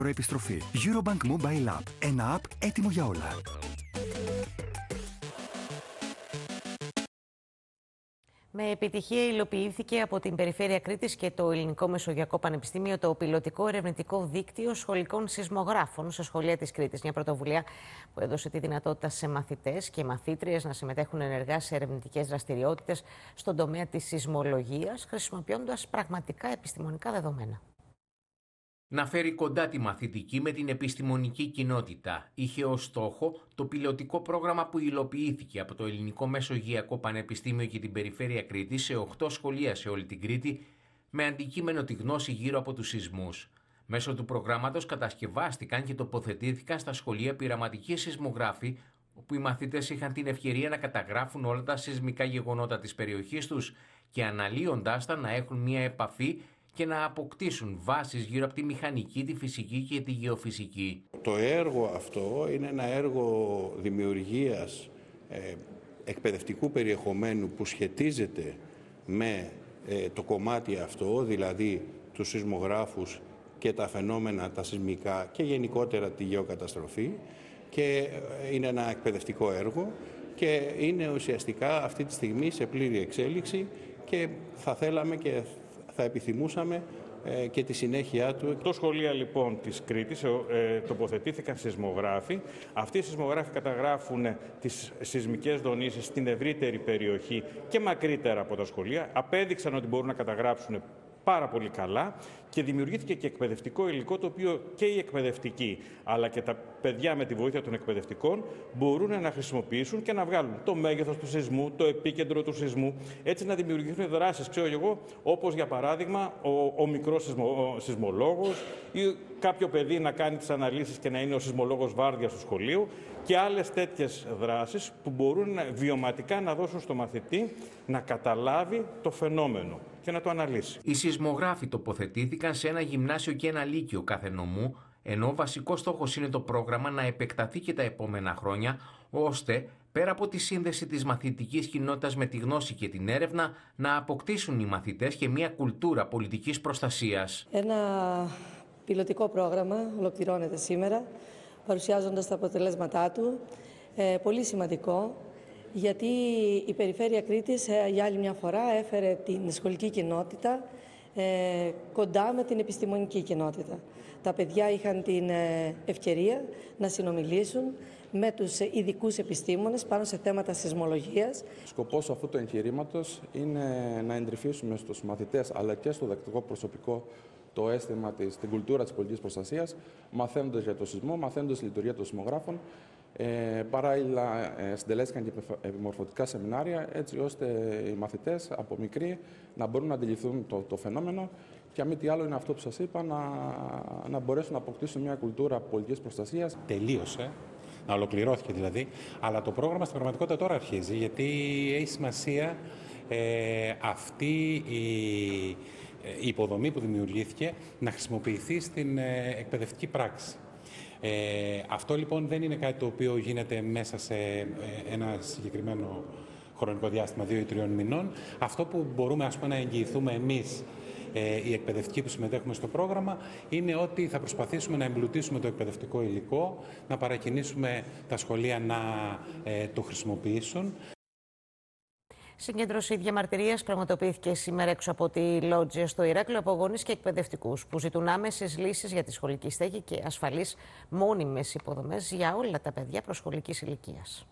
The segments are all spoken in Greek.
Προεπιστροφή. Eurobank Mobile App. Ένα app έτοιμο για όλα. Με επιτυχία υλοποιήθηκε από την Περιφέρεια Κρήτης και το Ελληνικό Μεσογειακό Πανεπιστήμιο το πιλωτικό ερευνητικό δίκτυο σχολικών σεισμογράφων σε σχολεία της Κρήτης. Μια πρωτοβουλία που έδωσε τη δυνατότητα σε μαθητές και μαθήτριες να συμμετέχουν ενεργά σε ερευνητικές δραστηριότητες στον τομέα της σεισμολογίας, χρησιμοποιώντας πραγματικά επιστημονικά δεδομένα. Να φέρει κοντά τη μαθητική με την επιστημονική κοινότητα. Είχε ως στόχο το πιλωτικό πρόγραμμα που υλοποιήθηκε από το Ελληνικό Μεσογειακό Πανεπιστήμιο και την Περιφέρεια Κρήτης σε 8 σχολεία σε όλη την Κρήτη, με αντικείμενο τη γνώση γύρω από τους σεισμούς. Μέσω του προγράμματος κατασκευάστηκαν και τοποθετήθηκαν στα σχολεία πειραματικοί σεισμογράφοι, όπου οι μαθητές είχαν την ευκαιρία να καταγράφουν όλα τα σεισμικά γεγονότα της περιοχής τους και αναλύοντάς τα να έχουν μια επαφή και να αποκτήσουν βάσεις γύρω από τη μηχανική, τη φυσική και τη γεωφυσική. Το έργο αυτό είναι ένα έργο δημιουργίας εκπαιδευτικού περιεχομένου που σχετίζεται με το κομμάτι αυτό, δηλαδή τους σεισμογράφους και τα φαινόμενα τα σεισμικά και γενικότερα τη γεωκαταστροφή, και είναι ένα εκπαιδευτικό έργο και είναι ουσιαστικά αυτή τη στιγμή σε πλήρη εξέλιξη και θα θέλαμε και θα επιθυμούσαμε και τη συνέχεια του. Το σχολεία λοιπόν της Κρήτης τοποθετήθηκαν σεισμογράφοι. Αυτοί οι σεισμογράφοι καταγράφουν τις σεισμικές δονήσεις στην ευρύτερη περιοχή και μακρύτερα από τα σχολεία. Απέδειξαν ότι μπορούν να καταγράψουν πάρα πολύ καλά και δημιουργήθηκε και εκπαιδευτικό υλικό, το οποίο και οι εκπαιδευτικοί αλλά και τα παιδιά με τη βοήθεια των εκπαιδευτικών μπορούν να χρησιμοποιήσουν και να βγάλουν το μέγεθος του σεισμού, το επίκεντρο του σεισμού, έτσι να δημιουργηθούν δράσεις, ξέρω εγώ, όπως για παράδειγμα ο μικρός σεισμολόγος ή κάποιο παιδί να κάνει τις αναλύσεις και να είναι ο σεισμολόγος βάρδιας του σχολείου και άλλες τέτοιες δράσεις που μπορούν βιωματικά να δώσουν στο μαθητή να καταλάβει το φαινόμενο και να το αναλύσει. Οι σεισμογράφοι τοποθετήθηκαν σε ένα γυμνάσιο και ένα λύκειο κάθε νομού, ενώ ο βασικός στόχος είναι το πρόγραμμα να επεκταθεί και τα επόμενα χρόνια, ώστε πέρα από τη σύνδεση της μαθητικής κοινότητας με τη γνώση και την έρευνα, να αποκτήσουν οι μαθητές και μια κουλτούρα πολιτικής προστασίας. Ένα πιλωτικό πρόγραμμα ολοκληρώνεται σήμερα, παρουσιάζοντας τα αποτελέσματά του. Πολύ σημαντικό, γιατί η Περιφέρεια Κρήτης για άλλη μια φορά έφερε την σχολική κοινότητα κοντά με την επιστημονική κοινότητα. Τα παιδιά είχαν την ευκαιρία να συνομιλήσουν με τους ειδικούς επιστήμονες πάνω σε θέματα σεισμολογίας. Σκοπός αυτού του εγχειρήματος είναι να εντρυφήσουμε στους μαθητές αλλά και στο διδακτικό προσωπικό το αίσθημα την κουλτούρα της πολιτικής προστασίας, μαθαίνοντας για το σεισμό, μαθαίνοντας τη λειτουργία των σεισμογράφων. Παράλληλα συντελέστηκαν και επιμορφωτικά σεμινάρια, έτσι ώστε οι μαθητές από μικροί να μπορούν να αντιληφθούν το φαινόμενο και αν μη τι άλλο είναι αυτό που σας είπα, να μπορέσουν να αποκτήσουν μια κουλτούρα πολιτικής προστασίας. Τελείωσε, να ολοκληρώθηκε δηλαδή, αλλά το πρόγραμμα στην πραγματικότητα τώρα αρχίζει, γιατί έχει σημασία αυτή η υποδομή που δημιουργήθηκε να χρησιμοποιηθεί στην εκπαιδευτική πράξη. Αυτό λοιπόν δεν είναι κάτι το οποίο γίνεται μέσα σε ένα συγκεκριμένο χρονικό διάστημα 2 ή 3 μηνών. Αυτό που μπορούμε να εγγυηθούμε εμείς οι εκπαιδευτικοί που συμμετέχουμε στο πρόγραμμα είναι ότι θα προσπαθήσουμε να εμπλουτίσουμε το εκπαιδευτικό υλικό, να παρακινήσουμε τα σχολεία να το χρησιμοποιήσουν. Συγκέντρωση διαμαρτυρίας πραγματοποιήθηκε σήμερα έξω από τη Λότζια στο Ηράκλειο από γονείς και εκπαιδευτικούς που ζητούν άμεσες λύσεις για τη σχολική στέγη και ασφαλείς μόνιμες υποδομές για όλα τα παιδιά προσχολικής ηλικίας.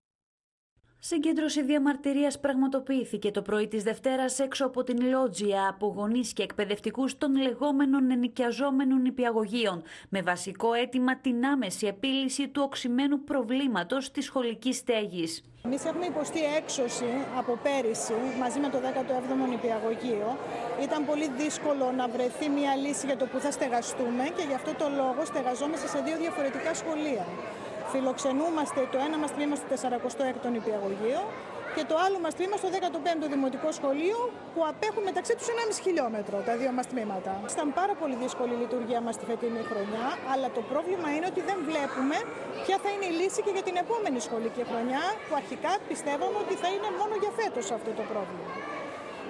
Συγκέντρωση διαμαρτυρίας πραγματοποιήθηκε το πρωί της Δευτέρας έξω από την Λότζια από γονείς και εκπαιδευτικούς των λεγόμενων ενοικιαζόμενων νηπιαγωγείων, με βασικό αίτημα την άμεση επίλυση του οξυμένου προβλήματος της σχολικής στέγης. Εμείς έχουμε υποστεί έξωση από πέρυσι μαζί με το 17ο νηπιαγωγείο. Ήταν πολύ δύσκολο να βρεθεί μια λύση για το που θα στεγαστούμε και γι' αυτό το λόγο στεγαζόμαστε σε 2 διαφορετικά σχολεία. Φιλοξενούμαστε το ένα μας τμήμα στο 46ο νηπιαγωγείο και το άλλο μας τμήμα στο 15ο Δημοτικό Σχολείο, που απέχουν μεταξύ τους 1,5 χιλιόμετρο τα 2 μας τμήματα. Ήταν πάρα πολύ δύσκολη η λειτουργία μας τη φετινή χρονιά, αλλά το πρόβλημα είναι ότι δεν βλέπουμε ποια θα είναι η λύση και για την επόμενη σχολική χρονιά, που αρχικά πιστεύαμε ότι θα είναι μόνο για φέτος αυτό το πρόβλημα.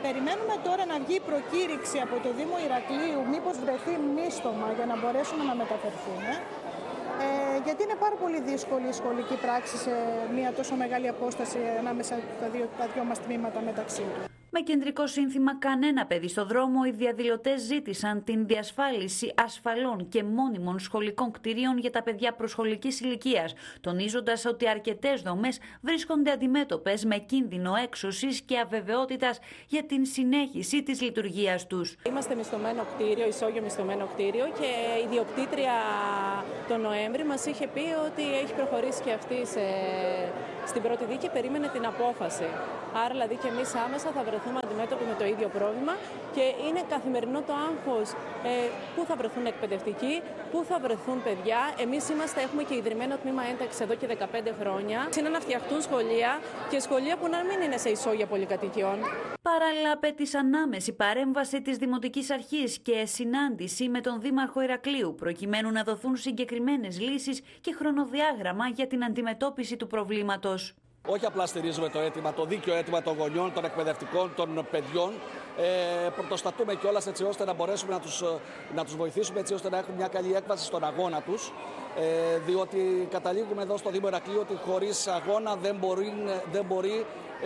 Περιμένουμε τώρα να βγει η προκήρυξη από το Δήμο Ηρακλείου, μήπως βρεθεί μίστομα για να μπορέσουμε να μεταφερθούμε. Γιατί είναι πάρα πολύ δύσκολη η σχολική πράξη σε μια τόσο μεγάλη απόσταση ανάμεσα τα δυο μας τμήματα μεταξύ του. Με κεντρικό σύνθημα «Κανένα παιδί στο δρόμο», οι διαδηλωτές ζήτησαν την διασφάλιση ασφαλών και μόνιμων σχολικών κτηρίων για τα παιδιά προσχολικής ηλικίας, τονίζοντας ότι αρκετές δομές βρίσκονται αντιμέτωπες με κίνδυνο έξωσης και αβεβαιότητας για την συνέχιση της λειτουργίας τους. Είμαστε μισθωμένο κτίριο, ισόγειο μισθωμένο κτίριο, και η ιδιοκτήτρια τον Νοέμβρη μας είχε πει ότι έχει προχωρήσει και αυτή στην πρώτη δίκη και περίμενε την απόφαση. Άρα δηλαδή και εμείς άμεσα θα βρεθούμε αντιμέτωποι με το ίδιο πρόβλημα και είναι καθημερινό το άγχος πού θα βρεθούν εκπαιδευτικοί, πού θα βρεθούν παιδιά. Εμείς έχουμε και ιδρυμένο τμήμα ένταξης εδώ και 15 χρόνια. Είναι να φτιαχτούν σχολεία και σχολεία που να μην είναι σε ισόγεια πολυκατοικιών. Παράλληλα, απέτησαν άμεση παρέμβαση της Δημοτικής Αρχής και συνάντηση με τον Δήμαρχο Ηρακλείου, προκειμένου να δοθούν συγκεκριμένες λύσεις και χρονοδιάγραμμα για την αντιμετώπιση του προβλήματος. Όχι απλά στηρίζουμε το αίτημα, το δίκαιο αίτημα των γονιών, των εκπαιδευτικών, των παιδιών. Πρωτοστατούμε κιόλας έτσι ώστε να μπορέσουμε να τους βοηθήσουμε, έτσι ώστε να έχουν μια καλή έκβαση στον αγώνα τους. Διότι καταλήγουμε εδώ στο Δήμο Ηρακλείου ότι χωρίς αγώνα δεν μπορεί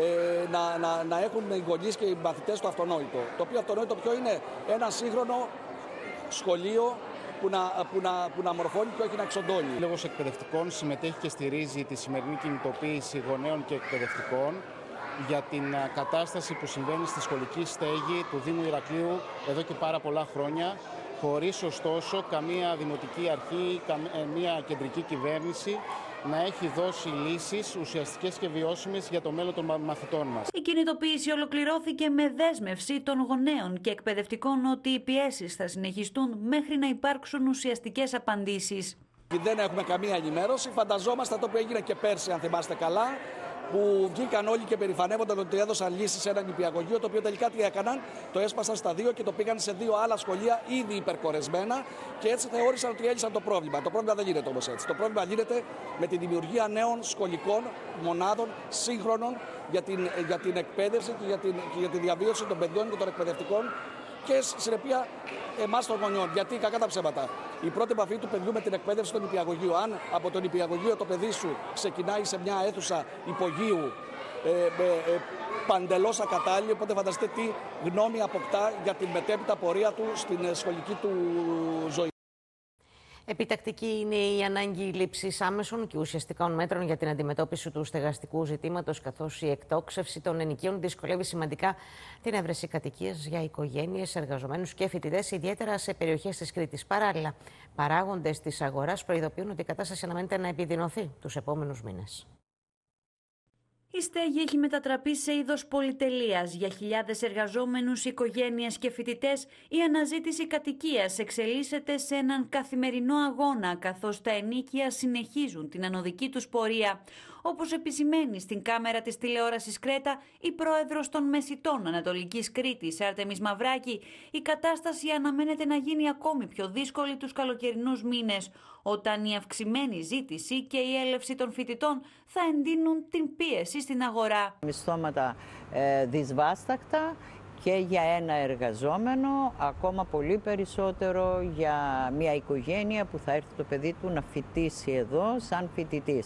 να έχουν οι γονείς και οι μαθητές το αυτονόητο. Το οποίο αυτονόητο ποιο είναι? Ένα σύγχρονο σχολείο που να μορφώνει και όχι να εξοντώνει. Ο Σύλλογος Εκπαιδευτικών συμμετέχει και στηρίζει τη σημερινή κινητοποίηση γονέων και εκπαιδευτικών για την κατάσταση που συμβαίνει στη σχολική στέγη του Δήμου Ηρακλείου εδώ και πάρα πολλά χρόνια, χωρίς ωστόσο καμία δημοτική αρχή, καμία κεντρική κυβέρνηση να έχει δώσει λύσεις ουσιαστικές και βιώσιμες για το μέλλον των μαθητών μας. Η κινητοποίηση ολοκληρώθηκε με δέσμευση των γονέων και εκπαιδευτικών ότι οι πιέσεις θα συνεχιστούν μέχρι να υπάρξουν ουσιαστικές απαντήσεις. Δεν έχουμε καμία ενημέρωση. Φανταζόμαστε το που έγινε και πέρσι, αν θυμάστε καλά, που βγήκαν όλοι και περηφανεύονταν ότι έδωσαν λύσεις σε ένα νηπιαγωγείο, το οποίο τελικά τι έκαναν? Το έσπασαν στα δύο και το πήγαν σε δύο άλλα σχολεία ήδη υπερκορεσμένα και έτσι θεώρησαν ότι έλυσαν το πρόβλημα. Το πρόβλημα δεν λύνεται όμως έτσι. Το πρόβλημα λύνεται με τη δημιουργία νέων σχολικών μονάδων σύγχρονων για την εκπαίδευση και για τη διαβίωση των παιδιών και των εκπαιδευτικών και συνεπεία εμάς των γονιών. Γιατί κακά τα ψέματα. Η πρώτη επαφή του παιδιού με την εκπαίδευση στο νηπιαγωγείο, αν από το νηπιαγωγείο το παιδί σου ξεκινάει σε μια αίθουσα υπογείου παντελώς ακατάλληλη, οπότε φανταστείτε τι γνώμη αποκτά για την μετέπειτα πορεία του στην σχολική του ζωή. Επιτακτική είναι η ανάγκη λήψης άμεσων και ουσιαστικών μέτρων για την αντιμετώπιση του στεγαστικού ζητήματος, καθώς η εκτόξευση των ενοικίων δυσκολεύει σημαντικά την έβρεση κατοικίας για οικογένειες, εργαζομένους και φοιτητές, ιδιαίτερα σε περιοχές της Κρήτης. Παράλληλα, παράγοντες της αγοράς προειδοποιούν ότι η κατάσταση αναμένεται να επιδεινωθεί τους επόμενους μήνες. Η στέγη έχει μετατραπεί σε είδος πολυτελείας. Για χιλιάδες εργαζόμενους, οικογένειες και φοιτητές, η αναζήτηση κατοικίας εξελίσσεται σε έναν καθημερινό αγώνα, καθώς τα ενοίκια συνεχίζουν την ανωδική τους πορεία. Όπως επισημαίνει στην κάμερα της τηλεόρασης Κρέτα η πρόεδρος των Μεσιτών Ανατολικής Κρήτης, Άρτεμις Μαυράκη, η κατάσταση αναμένεται να γίνει ακόμη πιο δύσκολη τους καλοκαιρινούς μήνες, όταν η αυξημένη ζήτηση και η έλευση των φοιτητών θα εντείνουν την πίεση στην αγορά. Μισθώματα δυσβάστακτα και για ένα εργαζόμενο, ακόμα πολύ περισσότερο για μια οικογένεια που θα έρθει το παιδί του να φοιτήσει εδώ σαν φοιτητής.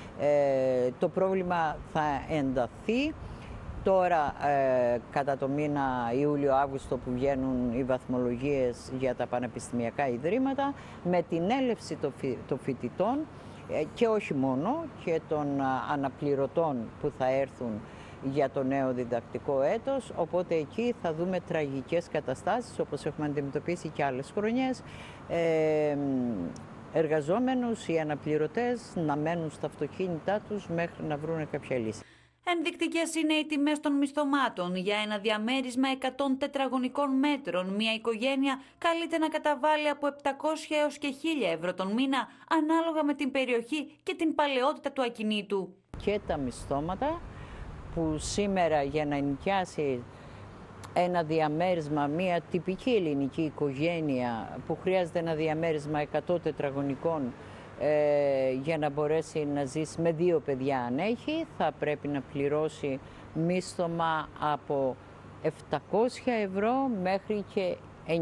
Το πρόβλημα θα ενταθεί. Τώρα κατά το μήνα Ιούλιο-Αύγουστο που βγαίνουν οι βαθμολογίες για τα πανεπιστημιακά ιδρύματα, με την έλευση των φοιτητών και όχι μόνο, και των αναπληρωτών που θα έρθουν για το νέο διδακτικό έτος, οπότε εκεί θα δούμε τραγικές καταστάσεις όπως έχουμε αντιμετωπίσει και άλλες χρονιές, εργαζόμενους ή αναπληρωτές να μένουν στα αυτοκίνητά τους μέχρι να βρουν κάποια λύση. Ενδεικτικές είναι οι τιμές των μισθωμάτων. Για ένα διαμέρισμα 100 τετραγωνικών μέτρων, μια οικογένεια καλείται να καταβάλει από 700 έως και 1.000 ευρώ τον μήνα, ανάλογα με την περιοχή και την παλαιότητα του ακινήτου. Και τα μισθώματα που σήμερα για να ενοικιάσει ένα διαμέρισμα, μια τυπική ελληνική οικογένεια που χρειάζεται ένα διαμέρισμα 100 τετραγωνικών για να μπορέσει να ζήσει με 2 παιδιά αν έχει, θα πρέπει να πληρώσει μίσθωμα από 700 ευρώ μέχρι και